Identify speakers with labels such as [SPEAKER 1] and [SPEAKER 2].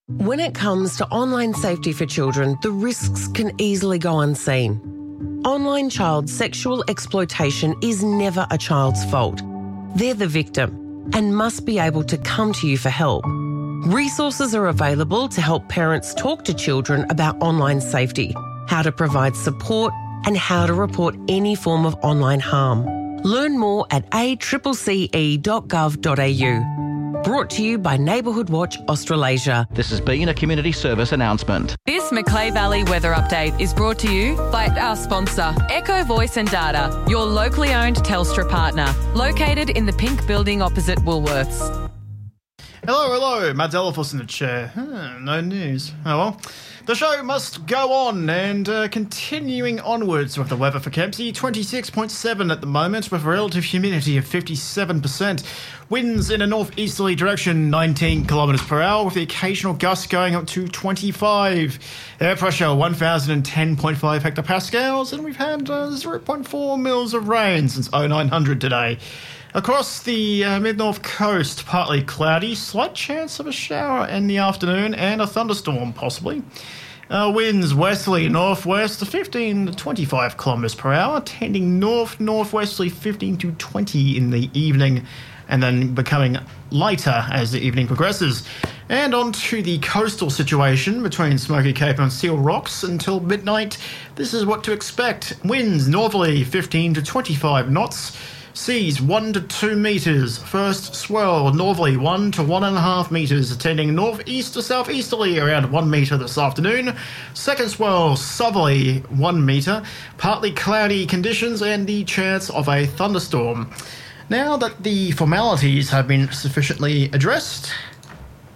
[SPEAKER 1] When it comes to online safety for children, the risks can easily go unseen. Online child sexual exploitation is never a child's fault. They're the victim and must be able to come to you for help. Resources are available to help parents talk to children about online safety, how to provide support, and how to report any form of online harm. Learn more at accce.gov.au. Brought to you by Neighbourhood Watch Australasia.
[SPEAKER 2] This has been a community service announcement.
[SPEAKER 3] This Macleay Valley weather update is brought to you by our sponsor, Echo Voice and Data, your locally owned Telstra partner, located in the pink building opposite Woolworths.
[SPEAKER 4] Hello, Matt Delafoss in the chair. No news. Oh well. The show must go on, and continuing onwards with the weather for Kempsey, 26.7 at the moment with relative humidity of 57%. Winds in a northeasterly direction, 19 kilometres per hour, with the occasional gust going up to 25. Air pressure, 1,010.5 hectopascals, and we've had 0.4 mils of rain since 0900 today. Across the mid-north coast, partly cloudy, slight chance of a shower in the afternoon and a thunderstorm possibly. Winds westerly northwest to 15 to 25 kilometres per hour, tending northwesterly 15 to 20 in the evening, and then becoming lighter as the evening progresses. And on to the coastal situation between Smoky Cape and Seal Rocks until midnight. This is what to expect. Winds northerly 15 to 25 knots. Seas 1 to 2 metres. First swell northerly 1 to 1.5 metres, tending northeast to southeasterly around 1 metre this afternoon. Second swell southerly 1 metre. Partly cloudy conditions and the chance of a thunderstorm. Now that the formalities have been sufficiently addressed,